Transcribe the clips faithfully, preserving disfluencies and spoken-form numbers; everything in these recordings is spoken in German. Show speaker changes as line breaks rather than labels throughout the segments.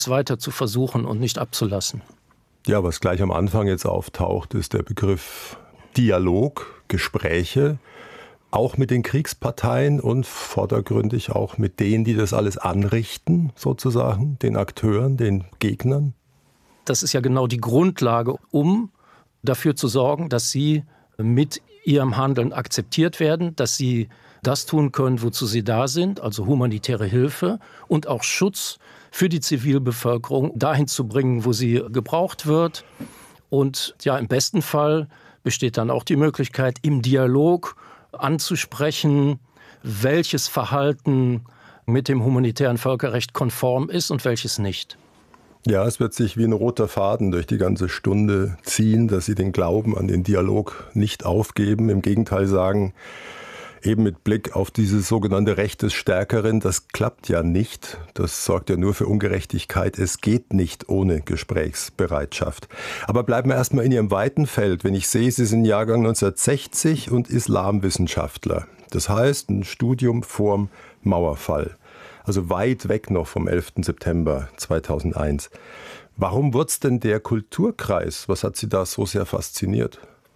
es weiter zu versuchen und nicht abzulassen.
Ja, was gleich am Anfang jetzt auftaucht, ist der Begriff Dialog, Gespräche, auch mit den Kriegsparteien und vordergründig auch mit denen, die das alles anrichten, sozusagen, den Akteuren, den Gegnern.
Das ist ja genau die Grundlage, um dafür zu sorgen, dass sie mit ihrem Handeln akzeptiert werden, dass sie das tun können, wozu sie da sind, also humanitäre Hilfe und auch Schutz für die Zivilbevölkerung dahin zu bringen, wo sie gebraucht wird. Und ja, im besten Fall besteht dann auch die Möglichkeit, im Dialog anzusprechen, welches Verhalten mit dem humanitären Völkerrecht konform ist und welches nicht.
Ja, es wird sich wie ein roter Faden durch die ganze Stunde ziehen, dass Sie den Glauben an den Dialog nicht aufgeben. Im Gegenteil sagen, eben mit Blick auf dieses sogenannte Recht des Stärkeren, das klappt ja nicht. Das sorgt ja nur für Ungerechtigkeit. Es geht nicht ohne Gesprächsbereitschaft. Aber bleiben wir erstmal in Ihrem weiten Feld. Wenn ich sehe, Sie sind Jahrgang neunzehnhundertsechzig und Islamwissenschaftler. Das heißt, ein Studium vorm Mauerfall. Also weit weg noch vom elften September zweitausendeins. Warum wurde es denn der Kulturkreis? Was hat Sie da so sehr fasziniert?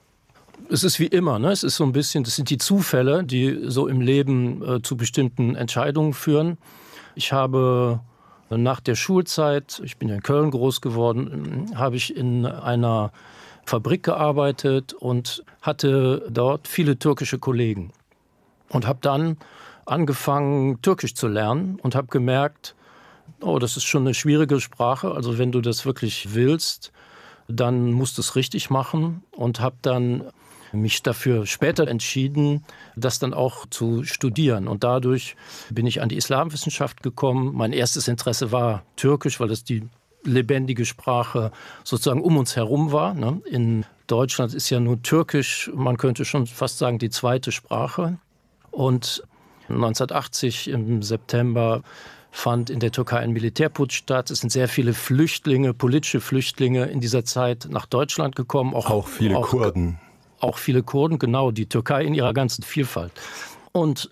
Es ist wie immer, ne? Es ist so ein bisschen, das sind die Zufälle, die so im Leben äh, zu bestimmten Entscheidungen führen. Ich habe nach der Schulzeit, ich bin ja in Köln groß geworden, habe ich in einer Fabrik gearbeitet und hatte dort viele türkische Kollegen. Und habe dann angefangen, Türkisch zu lernen und habe gemerkt, oh, das ist schon eine schwierige Sprache. Also wenn du das wirklich willst, dann musst du es richtig machen. Und habe dann mich dafür später entschieden, das dann auch zu studieren. Und dadurch bin ich an die Islamwissenschaft gekommen. Mein erstes Interesse war Türkisch, weil das die lebendige Sprache sozusagen um uns herum war. Ne? In Deutschland ist ja nur Türkisch, man könnte schon fast sagen, die zweite Sprache. Und neunzehnhundertachtzig im September fand in der Türkei ein Militärputsch statt. Es sind sehr viele Flüchtlinge, politische Flüchtlinge in dieser Zeit nach Deutschland gekommen.
Auch, auch viele auch, Kurden.
Auch viele Kurden, genau, die Türkei in ihrer ganzen Vielfalt. Und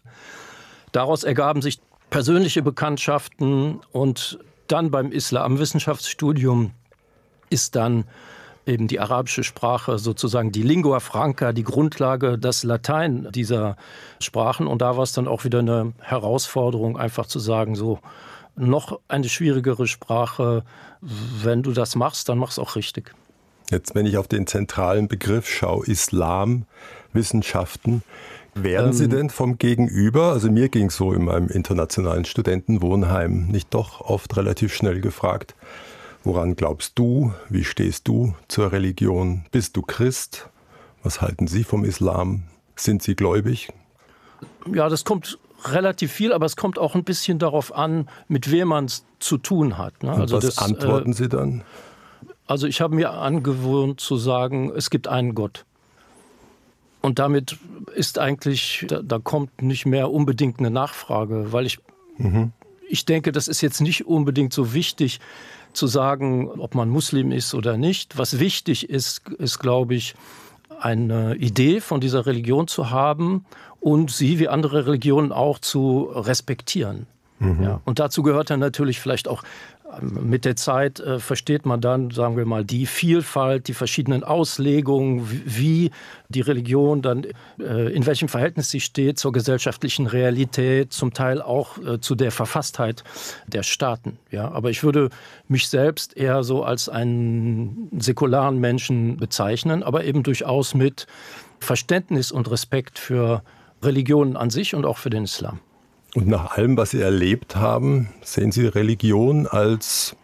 daraus ergaben sich persönliche Bekanntschaften. Und dann beim Islamwissenschaftsstudium ist dann eben die arabische Sprache sozusagen die Lingua Franca, die Grundlage, das Latein dieser Sprachen. Und da war es dann auch wieder eine Herausforderung, einfach zu sagen, so noch eine schwierigere Sprache, wenn du das machst, dann mach's auch richtig.
Jetzt, wenn ich auf den zentralen Begriff schaue, Islam, Wissenschaften, werden ähm, Sie denn vom Gegenüber, also mir ging es so in meinem internationalen Studentenwohnheim, nicht doch oft relativ schnell gefragt, woran glaubst du? Wie stehst du zur Religion? Bist du Christ? Was halten Sie vom Islam? Sind Sie gläubig?
Ja, das kommt relativ viel, aber es kommt auch ein bisschen darauf an, mit wem man es zu tun hat. Ne?
Und
also
was
das,
antworten
äh,
Sie dann?
Also ich habe mir angewöhnt zu sagen, es gibt einen Gott. Und damit ist eigentlich, da, da kommt nicht mehr unbedingt eine Nachfrage, weil ich, mhm. ich denke, das ist jetzt nicht unbedingt so wichtig, zu sagen, ob man Muslim ist oder nicht. Was wichtig ist, ist, glaube ich, eine Idee von dieser Religion zu haben und sie wie andere Religionen auch zu respektieren. Mhm. Ja, und dazu gehört dann natürlich vielleicht auch, mit der Zeit äh, versteht man dann, sagen wir mal, die Vielfalt, die verschiedenen Auslegungen, wie die Religion dann, äh, in welchem Verhältnis sie steht zur gesellschaftlichen Realität, zum Teil auch äh, zu der Verfasstheit der Staaten. Ja, aber ich würde mich selbst eher so als einen säkularen Menschen bezeichnen, aber eben durchaus mit Verständnis und Respekt für Religionen an sich und auch für den Islam.
Und nach allem, was Sie erlebt haben, sehen Sie Religion als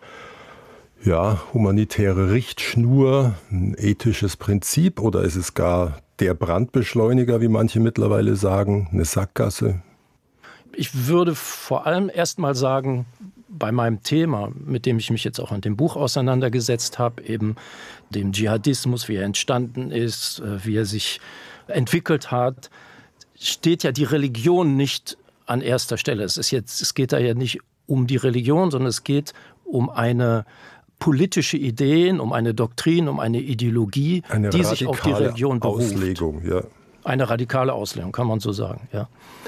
ja, humanitäre Richtschnur, ein ethisches Prinzip, oder ist es gar der Brandbeschleuniger, wie manche mittlerweile sagen, eine Sackgasse?
Ich würde vor allem erst mal sagen, bei meinem Thema, mit dem ich mich jetzt auch in dem Buch auseinandergesetzt habe, eben dem Dschihadismus, wie er entstanden ist, wie er sich entwickelt hat, steht ja die Religion nicht an erster Stelle. Es ist jetzt, es geht da ja nicht um die Religion, sondern es geht um eine politische Idee, um eine Doktrin, um eine Ideologie,
eine
die sich auf die Religion beruft.
Auslegung, ja.
Eine radikale Auslegung, kann man so sagen, ja.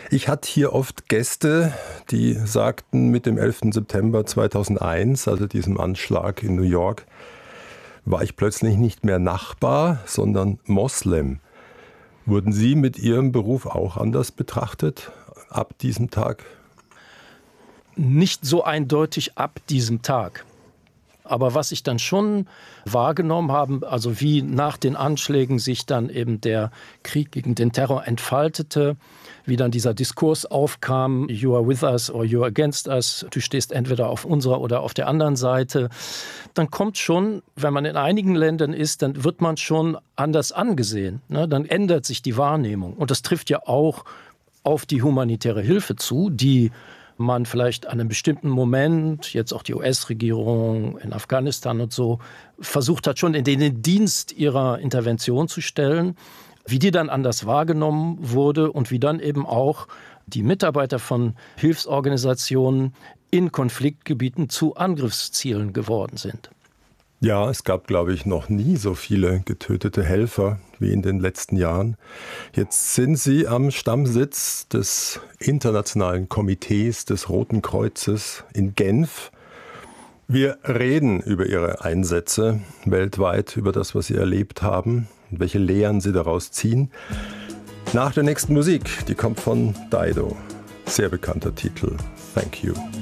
Ich hatte hier oft Gäste, die sagten, mit dem elften September zweitausendeins, also diesem Anschlag in New York, war ich plötzlich nicht mehr Nachbar, sondern Moslem. Wurden Sie mit Ihrem Beruf auch anders betrachtet ab diesem Tag?
Nicht so eindeutig ab diesem Tag. Aber was ich dann schon wahrgenommen habe, also wie nach den Anschlägen sich dann eben der Krieg gegen den Terror entfaltete, wie dann dieser Diskurs aufkam, you are with us or you are against us, du stehst entweder auf unserer oder auf der anderen Seite, dann kommt schon, wenn man in einigen Ländern ist, dann wird man schon anders angesehen, ne? Dann ändert sich die Wahrnehmung. Und das trifft ja auch auf die humanitäre Hilfe zu, die man vielleicht an einem bestimmten Moment, jetzt auch die U S-Regierung in Afghanistan und so, versucht hat, schon in den Dienst ihrer Intervention zu stellen, wie die dann anders wahrgenommen wurde und wie dann eben auch die Mitarbeiter von Hilfsorganisationen in Konfliktgebieten zu Angriffszielen geworden sind.
Ja, es gab, glaube ich, noch nie so viele getötete Helfer wie in den letzten Jahren. Jetzt sind Sie am Stammsitz des Internationalen Komitees des Roten Kreuzes in Genf. Wir reden über Ihre Einsätze weltweit, über das, was Sie erlebt haben und welche Lehren Sie daraus ziehen. Nach der nächsten Musik, die kommt von Dido. Sehr bekannter Titel. Thank You.